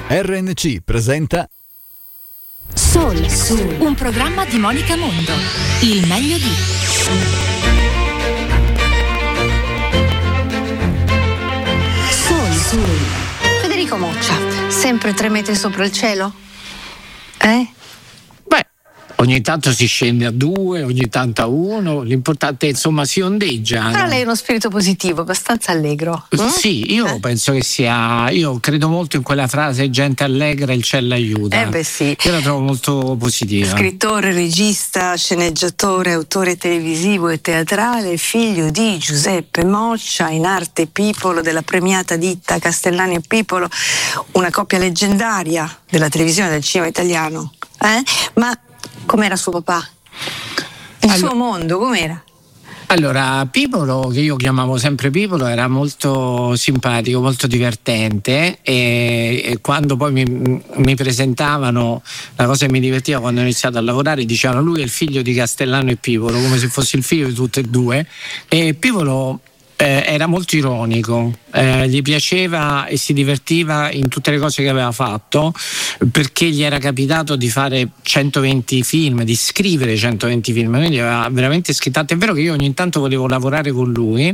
RNC presenta Soul, un programma di Monica Mondo. Il meglio di Soul. Federico Moccia, sempre 3 metri sopra il cielo? Ogni tanto si scende a 2, ogni tanto a 1, l'importante è insomma si ondeggia. Però lei è uno spirito positivo, abbastanza allegro. Sì, io penso che io credo molto in quella frase gente allegra il cielo aiuta. Sì. Io la trovo molto positiva. Scrittore, regista, sceneggiatore, autore televisivo e teatrale, figlio di Giuseppe Moccia, in arte Pipolo della premiata ditta Castellani e Pipolo, una coppia leggendaria della televisione e del cinema italiano. Ma com'era suo papà? Il suo mondo, com'era? Allora, Pipolo, che io chiamavo sempre Pipolo, era molto simpatico, molto divertente e quando poi mi presentavano, la cosa che mi divertiva quando ho iniziato a lavorare, dicevano lui è il figlio di Castellano e Pipolo, come se fosse il figlio di tutte e due. E Pipolo era molto ironico, gli piaceva e si divertiva in tutte le cose che aveva fatto, perché gli era capitato di fare 120 film, di scrivere 120 film, quindi aveva veramente scritto. È vero che io ogni tanto volevo lavorare con lui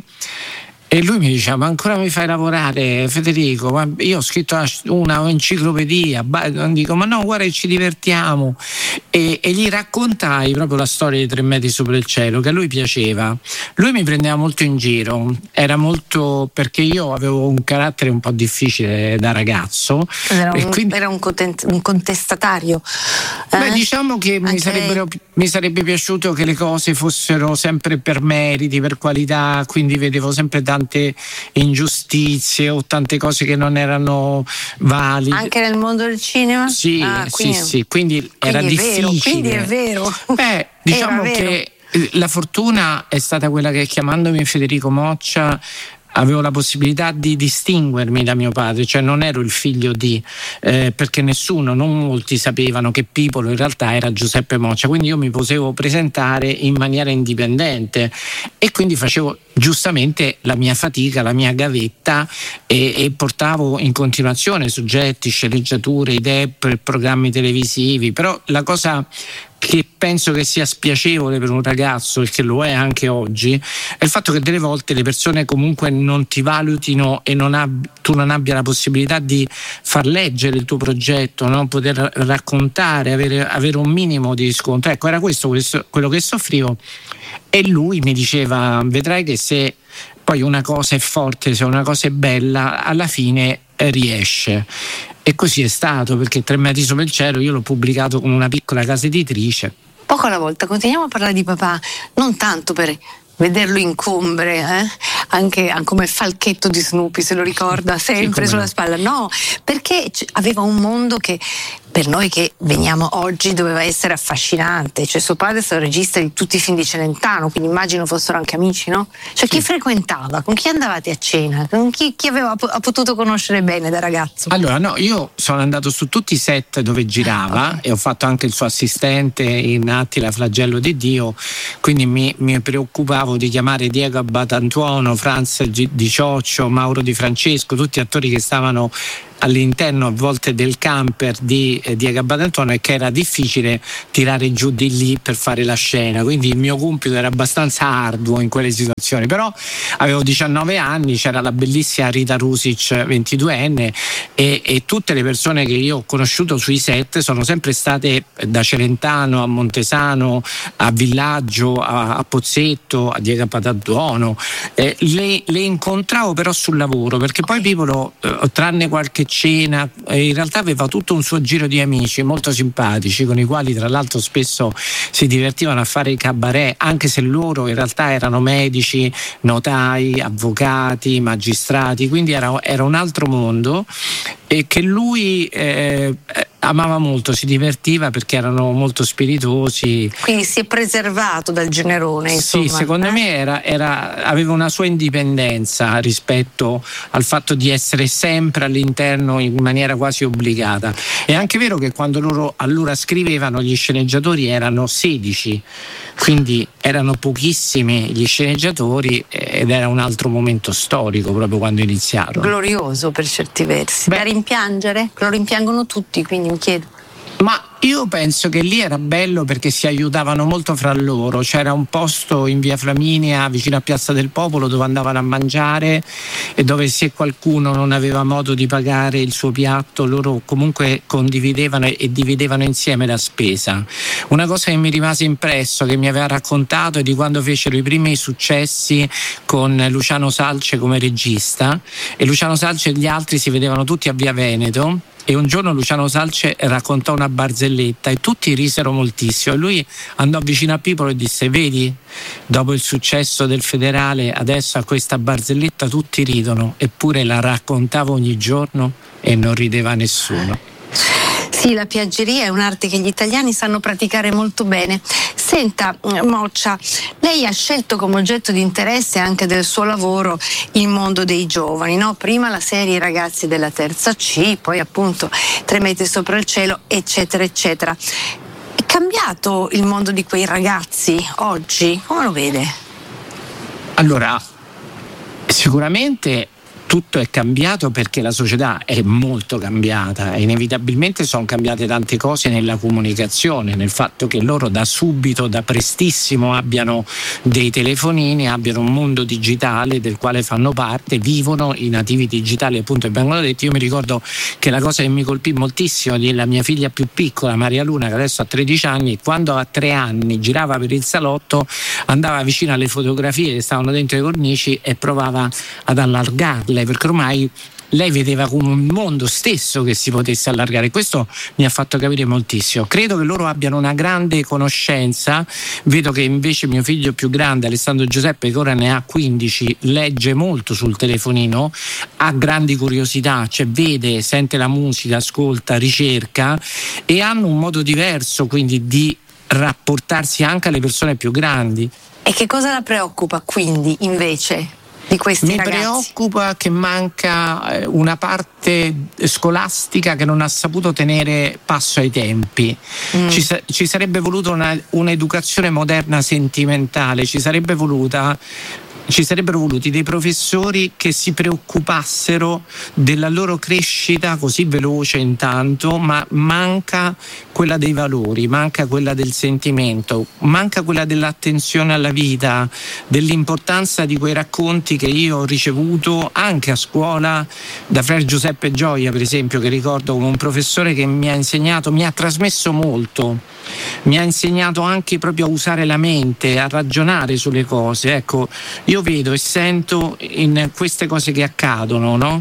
e lui mi diceva: ma ancora mi fai lavorare, Federico? Ma io ho scritto una enciclopedia. Dico: ma no, guarda che ci divertiamo. E gli raccontai proprio la storia di 3 metri sopra il cielo, che a lui piaceva. Lui mi prendeva molto in giro, era molto, perché io avevo un carattere un po' difficile da ragazzo. Era un contestatario. Diciamo che mi sarebbe piaciuto che le cose fossero sempre per meriti, per qualità, quindi vedevo sempre tante ingiustizie o tante cose che non erano valide. Anche nel mondo del cinema? Sì, quindi era difficile. Quindi è vero. Diciamo che la fortuna è stata quella che, chiamandomi Federico Moccia, avevo la possibilità di distinguermi da mio padre, cioè non ero il figlio di, perché non molti sapevano che Pipolo in realtà era Giuseppe Moccia, quindi io mi potevo presentare in maniera indipendente e quindi facevo giustamente la mia fatica, la mia gavetta e portavo in continuazione soggetti, sceneggiature, idee per programmi televisivi. Però la cosa che penso che sia spiacevole per un ragazzo, e che lo è anche oggi, è il fatto che delle volte le persone comunque non ti valutino e tu non abbia la possibilità di far leggere il tuo progetto, no? Poter raccontare, avere un minimo di riscontro. Ecco, era questo quello che soffrivo. E lui mi diceva: vedrai che se poi una cosa è forte, se una cosa è bella, alla fine riesce. E così è stato, perché 3 metri sopra il cielo io l'ho pubblicato con una piccola casa editrice. Poco alla volta continuiamo a parlare di papà, non tanto per vederlo incombre, anche come Falchetto di Snoopy, se lo ricorda, sempre sulla spalla. No, perché aveva un mondo che per noi che veniamo oggi doveva essere affascinante. Cioè, suo padre è stato regista di tutti i film di Celentano, quindi immagino fossero anche amici, no? Cioè, chi frequentava? Con chi andavate a cena? Con chi ha potuto conoscere bene da ragazzo? Allora, no, io sono andato su tutti i set dove girava, e ho fatto anche il suo assistente in Attila Flagello di Dio, quindi mi preoccupavo di chiamare Diego Abbatantuono, Franz Di Cioccio, Mauro Di Francesco, tutti attori che stavano all'interno a volte del camper di Diego Abbatantuono e che era difficile tirare giù di lì per fare la scena, quindi il mio compito era abbastanza arduo in quelle situazioni. Però avevo 19 anni, c'era la bellissima Rita Rusic 22enne e tutte le persone che io ho conosciuto sui set sono sempre state da Celentano a Montesano a Villaggio a Pozzetto a Diego Abbatantuono. Le incontravo però sul lavoro, perché poi Pipolo, tranne qualche cena, in realtà aveva tutto un suo giro di amici molto simpatici, con i quali tra l'altro spesso si divertivano a fare i cabaret, anche se loro in realtà erano medici, notai, avvocati, magistrati, quindi era un altro mondo, e che lui amava molto, si divertiva perché erano molto spiritosi. Quindi si è preservato dal generone, insomma. Sì, secondo me aveva una sua indipendenza rispetto al fatto di essere sempre all'interno in maniera quasi obbligata. È anche vero che quando loro allora scrivevano, gli sceneggiatori erano 16, quindi erano pochissimi gli sceneggiatori ed era un altro momento storico proprio quando iniziarono. Glorioso per certi versi. Da rimpiangere? Lo rimpiangono tutti, quindi mi chiedo. Ma io penso che lì era bello perché si aiutavano molto fra loro. C'era un posto in via Flaminia vicino a Piazza del Popolo dove andavano a mangiare e dove, se qualcuno non aveva modo di pagare il suo piatto, loro comunque condividevano e dividevano insieme la spesa. Una cosa che mi rimase impresso, che mi aveva raccontato, è di quando fecero i primi successi con Luciano Salce come regista, e Luciano Salce e gli altri si vedevano tutti a via Veneto. E un giorno Luciano Salce raccontò una barzelletta e tutti risero moltissimo, e lui andò vicino a Pipolo e disse: vedi, dopo il successo del Federale adesso a questa barzelletta tutti ridono, eppure la raccontavo ogni giorno e non rideva nessuno. Sì, la piaggeria è un'arte che gli italiani sanno praticare molto bene. Senta, Moccia, lei ha scelto come oggetto di interesse anche del suo lavoro il mondo dei giovani, no? Prima la serie I ragazzi della terza C, poi appunto 3 metri sopra il cielo, eccetera, eccetera. È cambiato il mondo di quei ragazzi oggi? Come lo vede? Allora, sicuramente tutto è cambiato perché la società è molto cambiata e inevitabilmente sono cambiate tante cose nella comunicazione, nel fatto che loro da subito, da prestissimo abbiano dei telefonini, abbiano un mondo digitale del quale fanno parte, vivono i nativi digitali, appunto, e vengono detti. Io mi ricordo che la cosa che mi colpì moltissimo della mia figlia più piccola, Maria Luna, che adesso ha 13 anni, quando a 3 anni girava per il salotto, andava vicino alle fotografie che stavano dentro i cornici e provava ad allargarle, perché ormai lei vedeva come un mondo stesso che si potesse allargare. Questo mi ha fatto capire moltissimo. Credo che loro abbiano una grande conoscenza. Vedo che invece mio figlio più grande, Alessandro Giuseppe, che ora ne ha 15, legge molto sul telefonino, ha grandi curiosità, cioè vede, sente la musica, ascolta, ricerca, e hanno un modo diverso quindi di rapportarsi anche alle persone più grandi. E che cosa la preoccupa quindi invece di questi ragazzi? Mi preoccupa che manca una parte scolastica che non ha saputo tenere passo ai tempi. Ci sarebbe voluto un'educazione moderna sentimentale, ci sarebbero voluti dei professori che si preoccupassero della loro crescita così veloce intanto, ma manca quella dei valori, manca quella del sentimento, manca quella dell'attenzione alla vita, dell'importanza di quei racconti che io ho ricevuto anche a scuola da Fra Giuseppe Gioia, per esempio, che ricordo come un professore che mi ha insegnato, mi ha trasmesso molto, mi ha insegnato anche proprio a usare la mente, a ragionare sulle cose. Ecco, io vedo e sento in queste cose che accadono, no?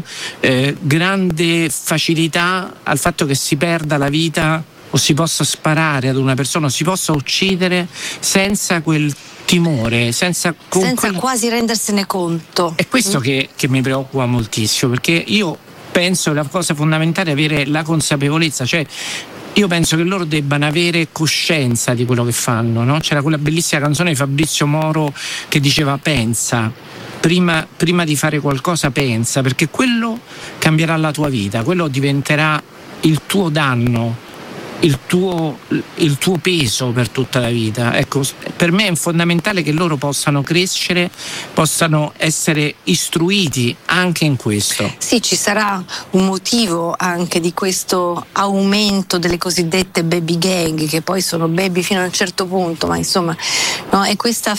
Grande facilità al fatto che si perda la vita o si possa sparare ad una persona o si possa uccidere senza quel timore, senza quasi rendersene conto. È questo che mi preoccupa moltissimo, perché io penso che la cosa fondamentale è avere la consapevolezza, cioè io penso che loro debbano avere coscienza di quello che fanno, no? C'era quella bellissima canzone di Fabrizio Moro che diceva: pensa, prima di fare qualcosa pensa, perché quello cambierà la tua vita, quello diventerà il tuo danno, il tuo peso per tutta la vita. Ecco, per me è fondamentale che loro possano crescere, possano essere istruiti anche in questo. Sì, ci sarà un motivo anche di questo aumento delle cosiddette baby gang, che poi sono baby fino a un certo punto, ma insomma, no, è questa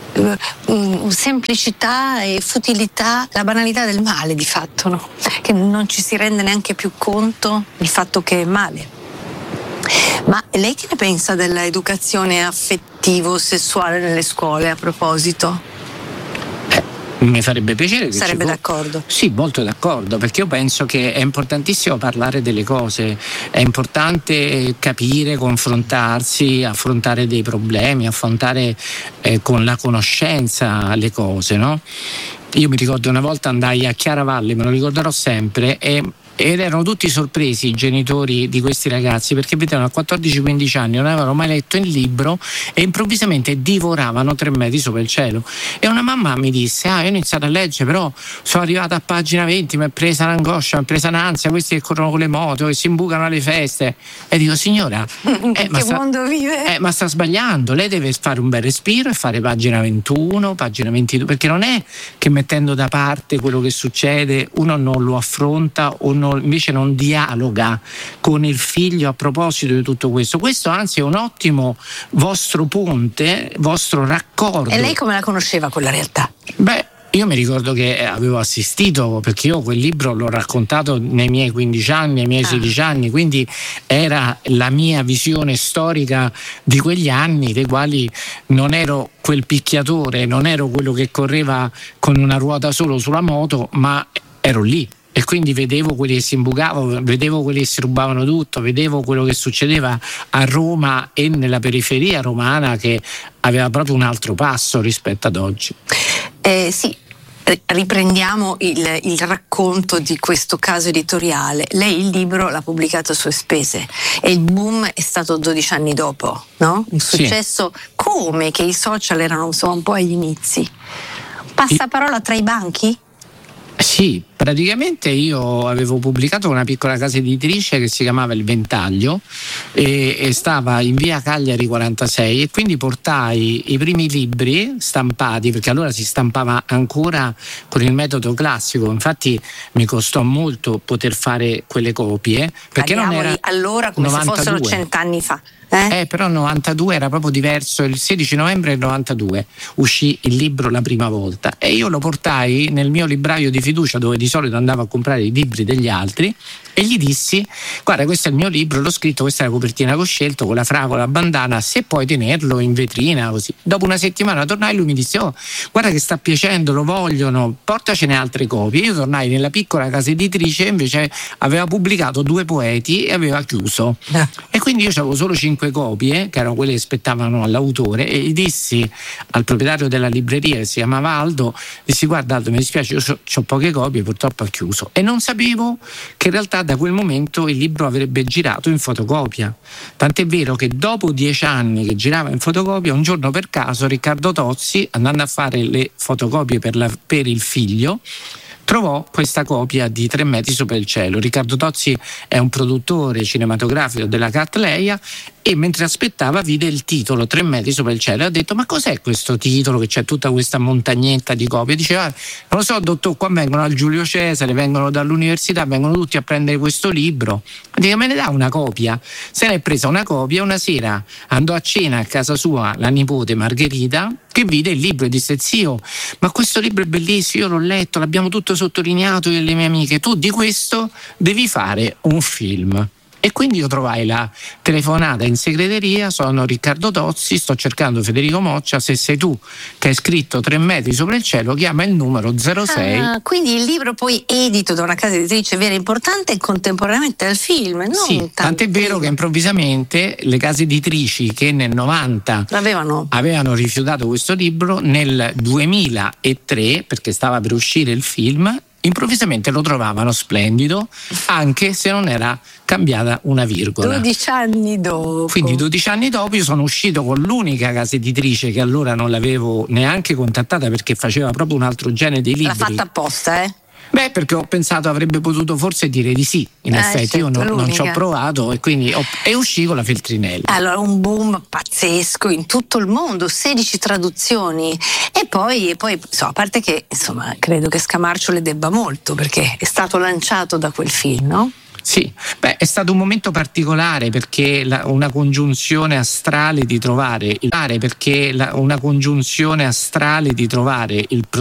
semplicità e futilità, la banalità del male di fatto, no? Che non ci si rende neanche più conto del fatto che è male. Ma lei che ne pensa dell'educazione affettivo-sessuale nelle scuole, a proposito? Mi farebbe piacere che sarebbe d'accordo? Sì, molto d'accordo, perché io penso che è importantissimo parlare delle cose, è importante capire, confrontarsi, affrontare dei problemi, affrontare con la conoscenza le cose, no? Io mi ricordo una volta andai a Chiaravalle, me lo ricorderò sempre, e ed erano tutti sorpresi i genitori di questi ragazzi, perché vedevano a 14-15 anni, non avevano mai letto il libro e improvvisamente divoravano 3 metri sopra il cielo. E una mamma mi disse: io ho iniziato a leggere, però sono arrivata a pagina 20, mi è presa l'angoscia, mi è presa l'ansia, questi che corrono con le moto, che si imbucano alle feste. E dico: signora, mondo vive? Ma sta sbagliando, lei deve fare un bel respiro e fare pagina 21, pagina 22, perché non è che mettendo da parte quello che succede uno non lo affronta o invece non dialoga con il figlio a proposito di tutto questo. Questo anzi è un ottimo vostro ponte, vostro raccordo. E lei come la conosceva quella realtà? Io mi ricordo che avevo assistito, perché io quel libro l'ho raccontato nei miei 15 anni, nei miei 16 anni, quindi era la mia visione storica di quegli anni, dei quali non ero quel picchiatore, non ero quello che correva con una ruota solo sulla moto, ma ero lì. E quindi vedevo quelli che si imbucavano, vedevo quelli che si rubavano tutto, vedevo quello che succedeva a Roma e nella periferia romana, che aveva proprio un altro passo rispetto ad oggi. Sì, riprendiamo il racconto di questo caso editoriale. Lei il libro l'ha pubblicato a sue spese e il boom è stato 12 anni dopo, no? Un successo come che i social erano insomma un po' agli inizi. Passaparola tra i banchi? Sì, praticamente io avevo pubblicato una piccola casa editrice che si chiamava Il Ventaglio e stava in via Cagliari 46, e quindi portai i primi libri stampati, perché allora si stampava ancora con il metodo classico, infatti mi costò molto poter fare quelle copie, perché non era allora come 92. Se fossero 100 anni fa. Però 92 era proprio diverso. Il 16 novembre del 92 uscì il libro la prima volta e io lo portai nel mio libraio di fiducia, dove di solito andavo a comprare i libri degli altri, e gli dissi: guarda, questo è il mio libro, l'ho scritto, questa è la copertina che ho scelto, con la fragola, la bandana, se puoi tenerlo in vetrina così. Dopo una settimana tornai, lui mi disse: guarda che sta piacendo, lo vogliono, portacene altre copie. Io tornai nella piccola casa editrice, invece aveva pubblicato 2 poeti e aveva chiuso, e quindi io avevo solo 5 copie, che erano quelle che spettavano all'autore, e gli dissi al proprietario della libreria, che si chiamava Aldo, dissi: guarda Aldo, mi dispiace, io ho poche copie, purtroppo ha chiuso. E non sapevo che in realtà da quel momento il libro avrebbe girato in fotocopia, tant'è vero che dopo 10 anni che girava in fotocopia, un giorno per caso Riccardo Tozzi, andando a fare le fotocopie per il figlio, trovò questa copia di 3 metri sopra il cielo. Riccardo Tozzi è un produttore cinematografico della Cattleya e mentre aspettava vide il titolo 3 metri sopra il cielo e ha detto: ma cos'è questo titolo che c'è tutta questa montagnetta di copie? Diceva: non lo so dottor, qua vengono al Giulio Cesare, vengono dall'università, vengono tutti a prendere questo libro, dico: me ne dà una copia? Se ne è presa una copia, una sera andò a cena a casa sua la nipote Margherita, che vide il libro e disse: zio, ma questo libro è bellissimo, io l'ho letto, l'abbiamo tutto sottolineato io e le mie amiche, tu di questo devi fare un film. E quindi io trovai la telefonata in segreteria: sono Riccardo Tozzi, sto cercando Federico Moccia, se sei tu che hai scritto 3 metri sopra il cielo, chiama il numero 06. Quindi il libro poi edito da una casa editrice vera e importante e contemporaneamente al film, non sì, tant'è vero che improvvisamente le case editrici che nel 90 avevano rifiutato questo libro, nel 2003, perché stava per uscire il film, improvvisamente lo trovavano splendido, anche se non era cambiata una virgola. 12 anni dopo. Quindi 12 anni dopo io sono uscito con l'unica casa editrice che allora non l'avevo neanche contattata, perché faceva proprio un altro genere di libri. L'ha fatta apposta, perché ho pensato avrebbe potuto forse dire di sì, in effetti certo, io non ci ho provato, e quindi uscì con la Feltrinelli. Allora un boom pazzesco in tutto il mondo, 16 traduzioni e poi insomma, a parte che insomma credo che Scamarcio le debba molto, perché è stato lanciato da quel film, no? Sì, è stato un momento particolare, perché una congiunzione astrale di trovare il